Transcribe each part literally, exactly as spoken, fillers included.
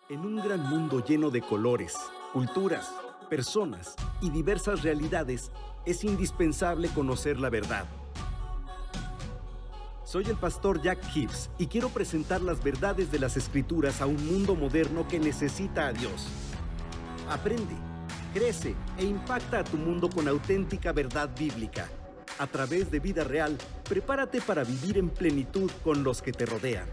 En un gran mundo lleno de colores, culturas, personas y diversas realidades, es indispensable conocer la verdad. Soy el pastor Jack Hibbs y quiero presentar las verdades de las Escrituras a un mundo moderno que necesita a Dios. Aprende, crece e impacta a tu mundo con auténtica verdad bíblica. A través de Vida Real, prepárate para vivir en plenitud con los que te rodean.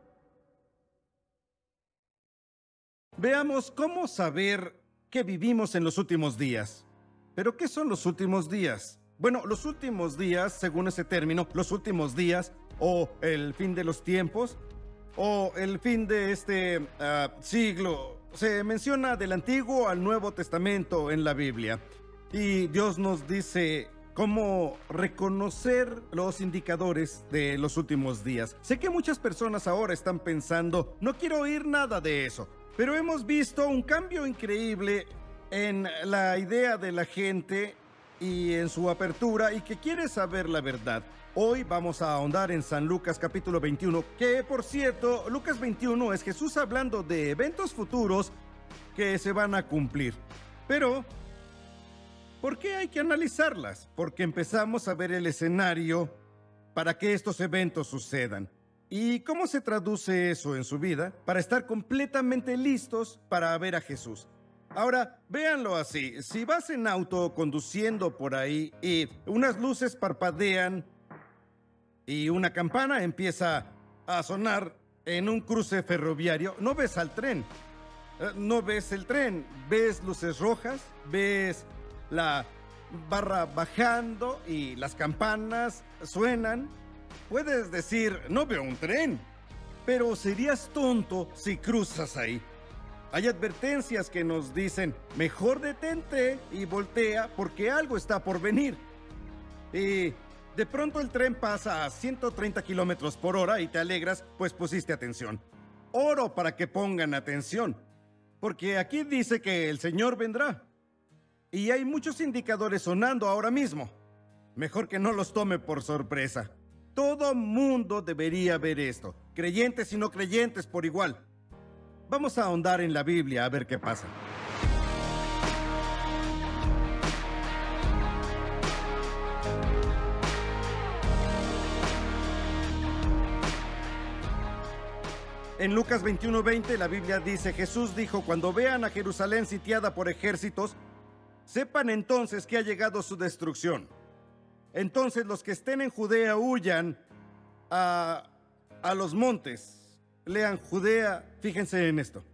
Veamos cómo saber que vivimos en los últimos días. ¿Pero qué son los últimos días? Bueno, los últimos días, según ese término, los últimos días, o el fin de los tiempos, o el fin de este uh, siglo, se menciona del Antiguo al Nuevo Testamento en la Biblia. Y Dios nos dice cómo reconocer los indicadores de los últimos días. Sé que muchas personas ahora están pensando, no quiero oír nada de eso. Pero hemos visto un cambio increíble en la idea de la gente y en su apertura y que quiere saber la verdad. Hoy vamos a ahondar en San Lucas capítulo veintiuno, que por cierto, Lucas veintiuno es Jesús hablando de eventos futuros que se van a cumplir. Pero, ¿por qué hay que analizarlas? Porque empezamos a ver el escenario para que estos eventos sucedan. ¿Y cómo se traduce eso en su vida? Para estar completamente listos para ver a Jesús. Ahora, véanlo así. Si vas en auto conduciendo por ahí y unas luces parpadean y una campana empieza a sonar en un cruce ferroviario, no ves al tren. No ves el tren. Ves luces rojas, ves la barra bajando y las campanas suenan. Puedes decir, no veo un tren, pero serías tonto si cruzas ahí. Hay advertencias que nos dicen, mejor detente y voltea porque algo está por venir. Y de pronto el tren pasa a ciento treinta kilómetros por hora y te alegras, pues pusiste atención. Oro para que pongan atención, porque aquí dice que el Señor vendrá. Y hay muchos indicadores sonando ahora mismo. Mejor que no los tome por sorpresa. Todo mundo debería ver esto, creyentes y no creyentes por igual. Vamos a ahondar en la Biblia a ver qué pasa. En Lucas veintiuno veinte la Biblia dice, Jesús dijo, cuando vean a Jerusalén sitiada por ejércitos, sepan entonces que ha llegado su destrucción. Entonces los que estén en Judea huyan a, a los montes. Lean Judea, fíjense en esto.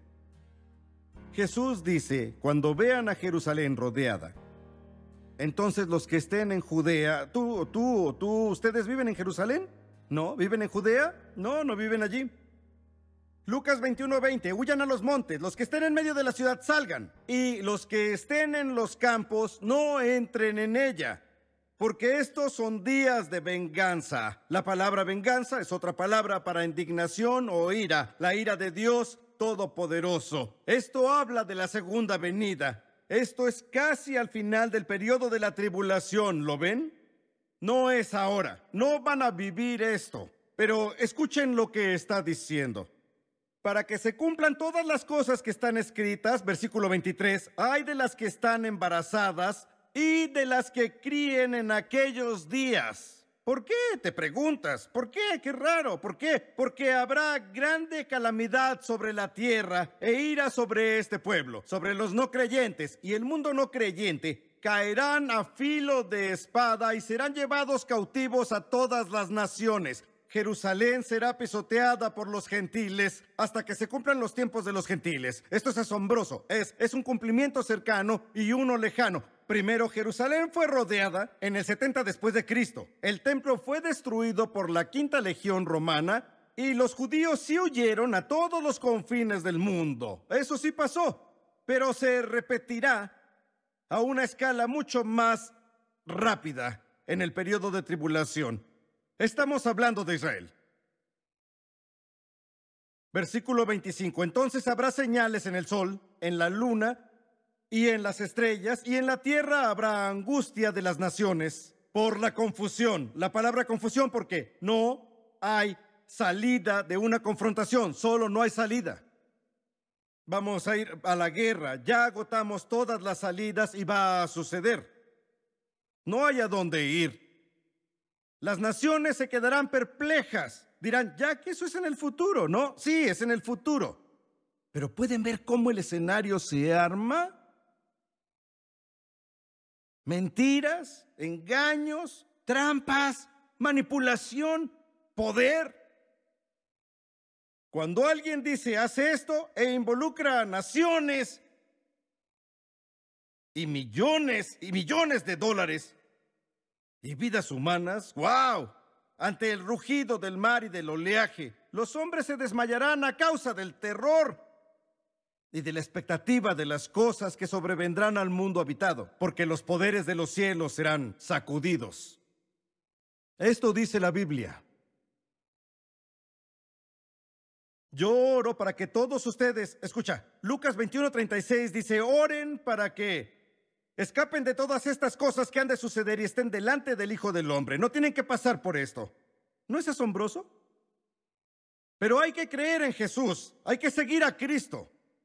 Jesús dice, cuando vean a Jerusalén rodeada, entonces los que estén en Judea, tú, tú, tú, ¿ustedes viven en Jerusalén? ¿No? ¿Viven en Judea? No, no viven allí. Lucas veintiuno veinte, huyan a los montes, los que estén en medio de la ciudad salgan, y los que estén en los campos no entren en ella. Porque estos son días de venganza. La palabra venganza es otra palabra para indignación o ira. La ira de Dios Todopoderoso. Esto habla de la segunda venida. Esto es casi al final del periodo de la tribulación. ¿Lo ven? No es ahora. No van a vivir esto. Pero escuchen lo que está diciendo. Para que se cumplan todas las cosas que están escritas, versículo veintitrés, hay de las que están embarazadas y de las que críen en aquellos días. ¿Por qué? Te preguntas. ¿Por qué? Qué raro. ¿Por qué? Porque habrá grande calamidad sobre la tierra e ira sobre este pueblo, sobre los no creyentes, y el mundo no creyente caerán a filo de espada y serán llevados cautivos a todas las naciones. Jerusalén será pisoteada por los gentiles hasta que se cumplan los tiempos de los gentiles. Esto es asombroso. Es, es un cumplimiento cercano y uno lejano. Primero, Jerusalén fue rodeada en el setenta después de Cristo. El templo fue destruido por la quinta legión romana y los judíos sí huyeron a todos los confines del mundo. Eso sí pasó, pero se repetirá a una escala mucho más rápida en el periodo de tribulación. Estamos hablando de Israel. Versículo veinticinco. Entonces habrá señales en el sol, en la luna y en las estrellas, y en la tierra habrá angustia de las naciones por la confusión. La palabra confusión porque no hay salida de una confrontación, solo no hay salida. vamos a ir a la guerra, ya agotamos todas las salidas y va a suceder. No hay a dónde ir. Las naciones se quedarán perplejas. Dirán, ya que eso es en el futuro, ¿no? Sí, es en el futuro. Pero ¿pueden ver cómo el escenario se arma? Mentiras, engaños, trampas, manipulación, poder. Cuando alguien dice, hace esto e involucra a naciones y millones y millones de dólares y vidas humanas, ¡wow! Ante el rugido del mar y del oleaje, los hombres se desmayarán a causa del terror y de la expectativa de las cosas que sobrevendrán al mundo habitado, porque los poderes de los cielos serán sacudidos. Esto dice la Biblia. Yo oro para que todos ustedes, escucha, Lucas veintiuno treinta y seis dice, oren para que escapen de todas estas cosas que han de suceder y estén delante del Hijo del Hombre. No tienen que pasar por esto. ¿No es asombroso? Pero hay que creer en Jesús, hay que seguir a Cristo.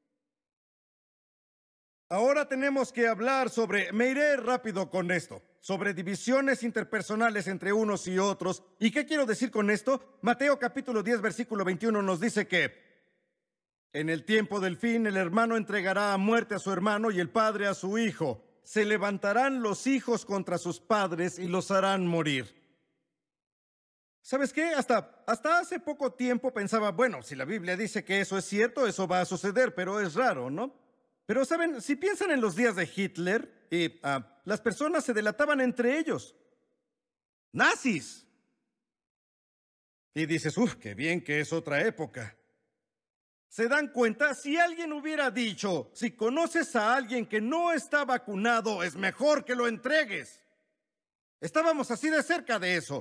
Ahora tenemos que hablar sobre, me iré rápido con esto, sobre divisiones interpersonales entre unos y otros. ¿Y qué quiero decir con esto? Mateo capítulo diez, versículo veintiuno nos dice que en el tiempo del fin el hermano entregará a muerte a su hermano y el padre a su hijo. Se levantarán los hijos contra sus padres y los harán morir. ¿Sabes qué? Hasta, hasta hace poco tiempo pensaba, bueno, si la Biblia dice que eso es cierto, eso va a suceder, pero es raro, ¿no? Pero, ¿saben? Si piensan en los días de Hitler, y, uh, las personas se delataban entre ellos. ¡Nazis! Y dices, ¡uf, qué bien que es otra época! ¿Se dan cuenta? Si alguien hubiera dicho, si conoces a alguien que no está vacunado, es mejor que lo entregues. Estábamos así de cerca de eso.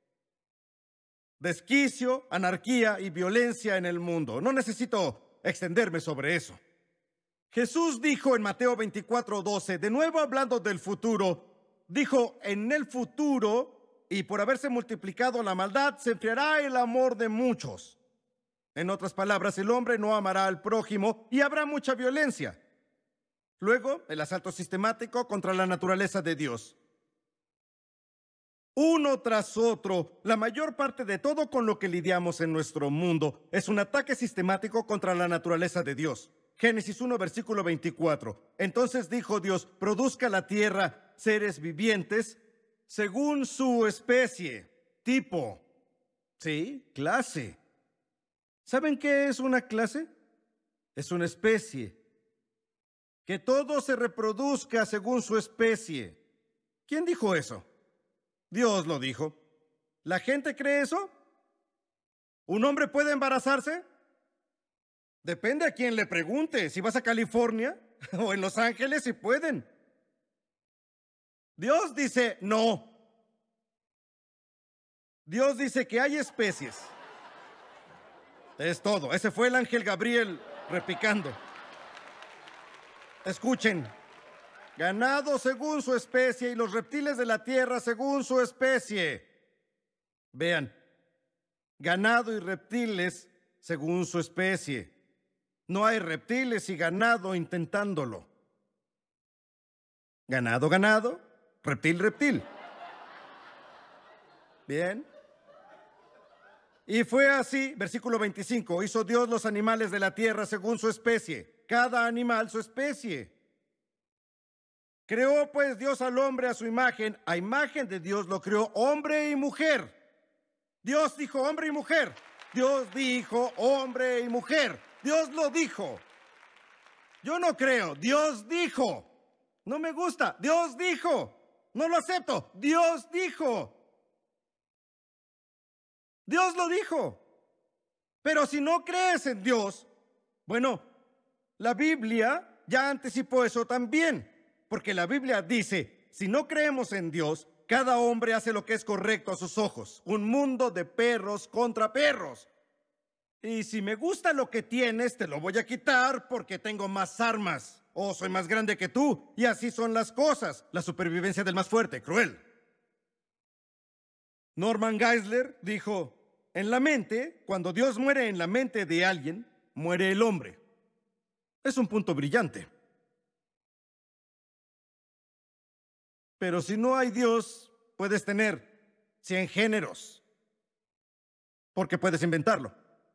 Desquicio, anarquía y violencia en el mundo. No necesito extenderme sobre eso. Jesús dijo en Mateo veinticuatro doce, de nuevo hablando del futuro, dijo, en el futuro, y por haberse multiplicado la maldad, se enfriará el amor de muchos. En otras palabras, el hombre no amará al prójimo y habrá mucha violencia. Luego, el asalto sistemático contra la naturaleza de Dios. Uno tras otro, la mayor parte de todo con lo que lidiamos en nuestro mundo es un ataque sistemático contra la naturaleza de Dios. Génesis uno, versículo veinticuatro. Entonces dijo Dios, produzca la tierra seres vivientes según su especie, tipo, sí, clase. ¿Saben qué es una clase? Es una especie. Que todo se reproduzca según su especie. ¿Quién dijo eso? Dios lo dijo. ¿La gente cree eso? ¿Un hombre puede embarazarse? Depende a quién le pregunte. Si vas a California o en Los Ángeles, si pueden. Dios dice no. Dios dice que hay especies. Es todo. Ese fue el ángel Gabriel repicando. Escuchen. Ganado según su especie y los reptiles de la tierra según su especie. Vean. Ganado y reptiles según su especie. No hay reptiles y ganado intentándolo. Ganado, ganado, reptil, reptil. Bien. Y fue así, versículo veinticinco, hizo Dios los animales de la tierra según su especie, cada animal su especie. Creó pues Dios al hombre a su imagen, a imagen de Dios lo creó hombre y mujer. Dios dijo hombre y mujer. Dios dijo hombre y mujer. Dios lo dijo. Yo no creo. Dios dijo. No me gusta. Dios dijo. No lo acepto. Dios dijo. Dios lo dijo. Pero si no crees en Dios, bueno, la Biblia ya anticipó eso también. Porque la Biblia dice, si no creemos en Dios, cada hombre hace lo que es correcto a sus ojos. Un mundo de perros contra perros. Y si me gusta lo que tienes, te lo voy a quitar porque tengo más armas. O soy más grande que tú. Y así son las cosas. La supervivencia del más fuerte, cruel. Norman Geisler dijo, en la mente, cuando Dios muere en la mente de alguien, muere el hombre. Es un punto brillante. Pero si no hay Dios, puedes tener cien géneros, porque puedes inventarlo.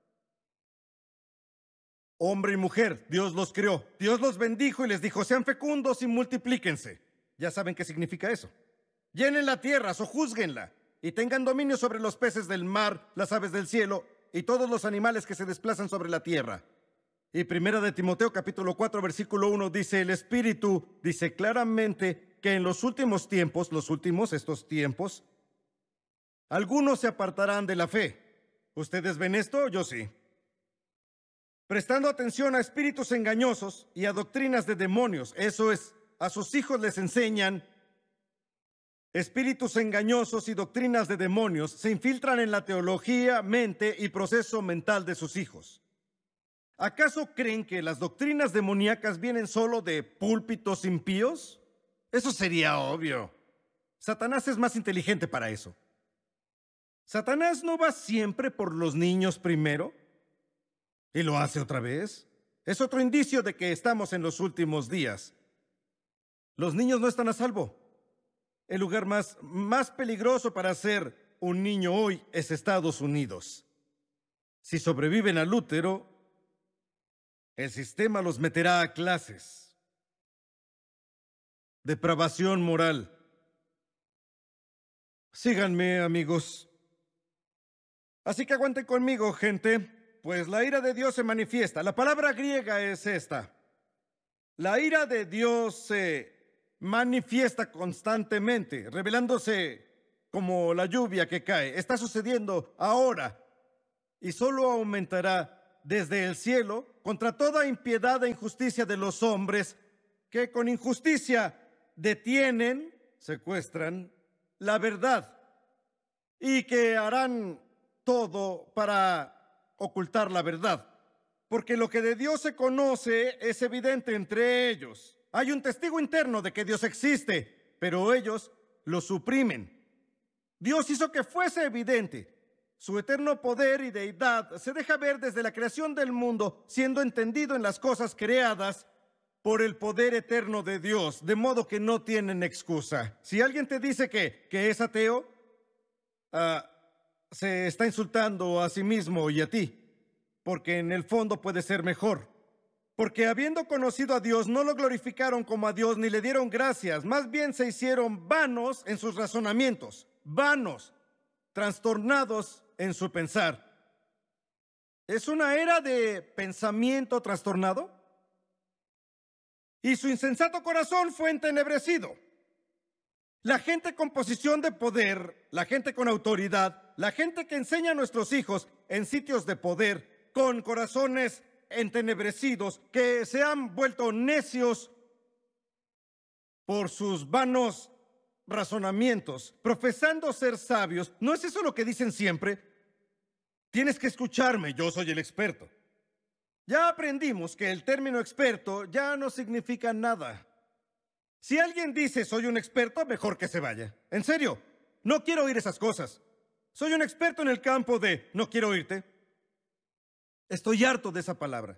Hombre y mujer, Dios los creó. Dios los bendijo y les dijo, sean fecundos y multiplíquense. Ya saben qué significa eso. Llenen la tierra, sojúzguenla, y tengan dominio sobre los peces del mar, las aves del cielo, y todos los animales que se desplazan sobre la tierra. Y Primera de Timoteo, capítulo cuatro, versículo uno, dice, el Espíritu dice claramente que en los últimos tiempos, los últimos, estos tiempos, algunos se apartarán de la fe. ¿Ustedes ven esto? Yo sí. Prestando atención a espíritus engañosos y a doctrinas de demonios. Eso es, a sus hijos les enseñan espíritus engañosos y doctrinas de demonios. Se infiltran en la teología, mente y proceso mental de sus hijos. ¿Acaso creen que las doctrinas demoníacas vienen solo de púlpitos impíos? Eso sería obvio. Satanás es más inteligente para eso. ¿Satanás no va siempre por los niños primero? ¿Y lo hace otra vez? Es otro indicio de que estamos en los últimos días. Los niños no están a salvo. El lugar más, más peligroso para ser un niño hoy es Estados Unidos. Si sobreviven al útero, el sistema los meterá a clases. Depravación moral. Síganme, amigos. Así que aguanten conmigo, gente, pues la ira de Dios se manifiesta. La palabra griega es esta. La ira de Dios se manifiesta constantemente, revelándose como la lluvia que cae. Está sucediendo ahora y solo aumentará desde el cielo contra toda impiedad e injusticia de los hombres que con injusticia detienen, secuestran la verdad y que harán todo para ocultar la verdad. Porque lo que de Dios se conoce es evidente entre ellos. Hay un testigo interno de que Dios existe, pero ellos lo suprimen. Dios hizo que fuese evidente. Su eterno poder y deidad se deja ver desde la creación del mundo, siendo entendido en las cosas creadas por el poder eterno de Dios, de modo que no tienen excusa. Si alguien te dice que, que es ateo, uh, se está insultando a sí mismo y a ti, porque en el fondo puede ser mejor. Porque habiendo conocido a Dios, no lo glorificaron como a Dios ni le dieron gracias, más bien se hicieron vanos en sus razonamientos, vanos, trastornados en su pensar. ¿Es una era de pensamiento trastornado? Y su insensato corazón fue entenebrecido. La gente con posición de poder, la gente con autoridad, la gente que enseña a nuestros hijos en sitios de poder, con corazones entenebrecidos, que se han vuelto necios por sus vanos razonamientos, profesando ser sabios. ¿No es eso lo que dicen siempre? Tienes que escucharme, yo soy el experto. Ya aprendimos que el término experto ya no significa nada. Si alguien dice soy un experto, mejor que se vaya. En serio, no quiero oír esas cosas. Soy un experto en el campo de no quiero oírte. Estoy harto de esa palabra.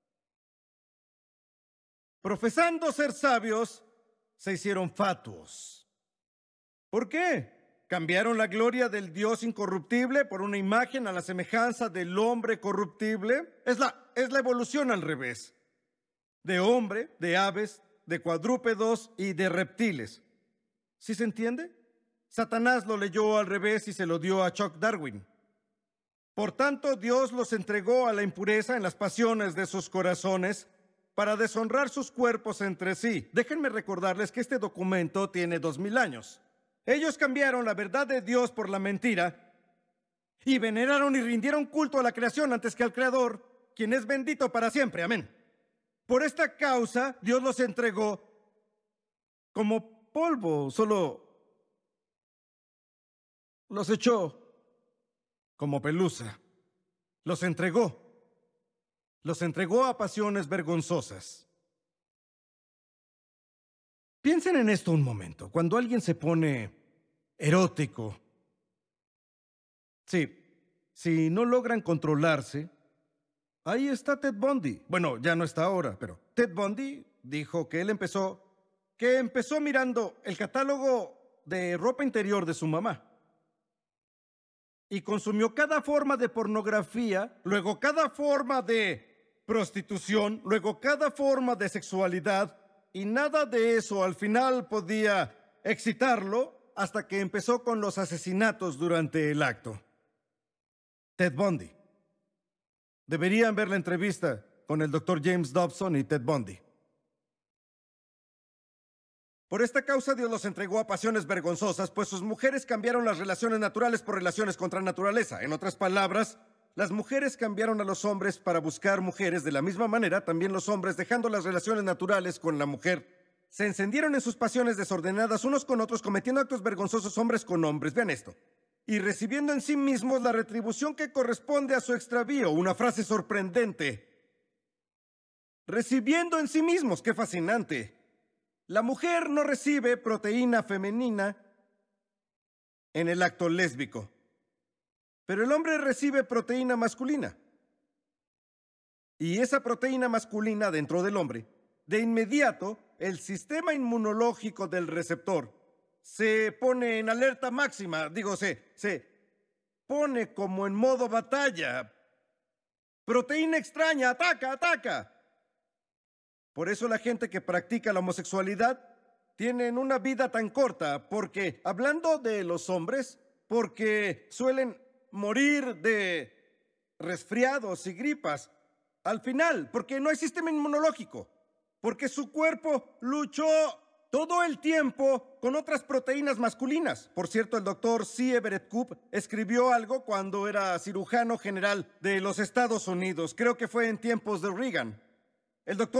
Profesando ser sabios, se hicieron fatuos. ¿Por qué? ¿Cambiaron la gloria del Dios incorruptible por una imagen a la semejanza del hombre corruptible? Es la, es la evolución al revés. De hombre, de aves, de cuadrúpedos y de reptiles. ¿Sí se entiende? Satanás lo leyó al revés y se lo dio a Chuck Darwin. Por tanto, Dios los entregó a la impureza en las pasiones de sus corazones para deshonrar sus cuerpos entre sí. Déjenme recordarles que este documento tiene dos mil años. Ellos cambiaron la verdad de Dios por la mentira y veneraron y rindieron culto a la creación antes que al Creador, quien es bendito para siempre. Amén. Por esta causa, Dios los entregó como polvo, solo los echó como pelusa. Los entregó. Los entregó a pasiones vergonzosas. Piensen en esto un momento. Cuando alguien se pone erótico, sí, si no logran controlarse, Ahí está Ted Bundy. Bueno, ya no está ahora, pero Ted Bundy dijo que él empezó, que empezó mirando el catálogo de ropa interior de su mamá. Y consumió cada forma de pornografía, luego cada forma de prostitución, luego cada forma de sexualidad, y nada de eso al final podía excitarlo hasta que empezó con los asesinatos durante el acto. Ted Bundy. Deberían ver la entrevista con el doctor James Dobson y Ted Bundy. Por esta causa Dios los entregó a pasiones vergonzosas, pues sus mujeres cambiaron las relaciones naturales por relaciones contra naturaleza. En otras palabras, las mujeres cambiaron a los hombres para buscar mujeres. De la misma manera, también los hombres, dejando las relaciones naturales con la mujer, se encendieron en sus pasiones desordenadas unos con otros, cometiendo actos vergonzosos hombres con hombres. Vean esto. Y recibiendo en sí mismos la retribución que corresponde a su extravío. Una frase sorprendente. Recibiendo en sí mismos, qué fascinante. La mujer no recibe proteína femenina en el acto lésbico, pero el hombre recibe proteína masculina. Y esa proteína masculina dentro del hombre, de inmediato, el sistema inmunológico del receptor se pone en alerta máxima, digo, se, se pone como en modo batalla. Proteína extraña, ataca, ataca. Por eso la gente que practica la homosexualidad tienen una vida tan corta, porque, hablando de los hombres, porque suelen morir de resfriados y gripas, al final, porque no hay sistema inmunológico, porque su cuerpo luchó todo el tiempo con otras proteínas masculinas. Por cierto, el doctor C. Everett Koop escribió algo cuando era cirujano general de los Estados Unidos. Creo que fue en tiempos de Reagan. El doctor